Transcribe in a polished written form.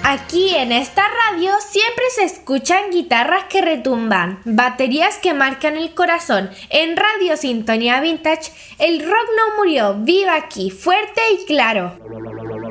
Aquí en esta radio siempre se escuchan guitarras que retumban, baterías que marcan el corazón. En Radio Sintonía Vintage, el rock no murió, vive aquí, fuerte y claro.